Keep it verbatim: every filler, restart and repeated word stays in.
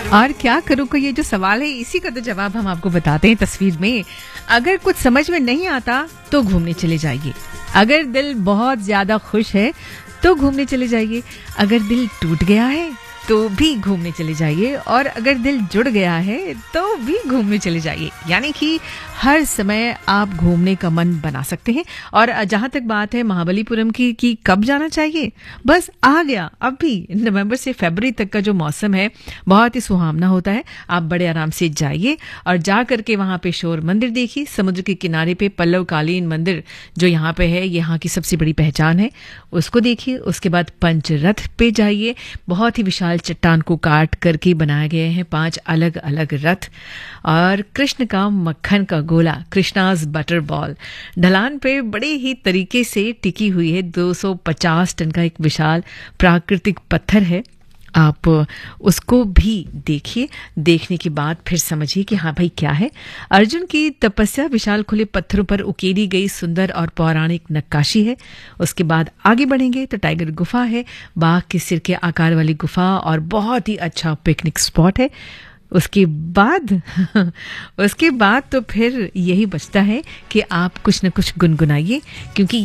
और क्या करूँ का ये जो सवाल है, इसी का तो जवाब हम आपको बताते हैं तस्वीर में। अगर कुछ समझ में नहीं आता तो घूमने चले जाइए। अगर दिल बहुत ज्यादा खुश है तो घूमने चले जाइए। अगर दिल टूट गया है तो भी घूमने चले जाइए। और अगर दिल जुड़ गया है तो भी घूमने चले जाइए। यानी कि हर समय आप घूमने का मन बना सकते हैं। और जहां तक बात है महाबलीपुरम की कि कब जाना चाहिए, बस आ गया। अब भी नवंबर से फरवरी तक का जो मौसम है बहुत ही सुहावना होता है। आप बड़े आराम से जाइए और जा करके वहां पे शोर मंदिर देखिए। समुद्र के किनारे पे पल्लव कालीन मंदिर जो यहाँ पे है, यहाँ की सबसे बड़ी पहचान है, उसको देखिए। उसके बाद पंचरथ पे जाइए। बहुत ही विशाल चट्टान को काट करके बनाए गए हैं पांच अलग अलग रथ। और कृष्ण का मक्खन का गोला, कृष्णाज बटर बॉल, ढलान पे बड़े ही तरीके से टिकी हुई है। दो सौ पचास टन का एक विशाल प्राकृतिक पत्थर है। आप उसको भी देखिए। देखने के बाद फिर समझिए कि हाँ भाई क्या है। अर्जुन की तपस्या विशाल खुले पत्थरों पर उकेरी गई सुंदर और पौराणिक नक्काशी है। उसके बाद आगे बढ़ेंगे तो टाइगर गुफा है, बाघ के सिर के आकार वाली गुफा और बहुत ही अच्छा पिकनिक स्पॉट है। उसके बाद उसके बाद तो फिर यही बचता है कि आप कुछ न कुछ गुनगुनाइए, क्योंकि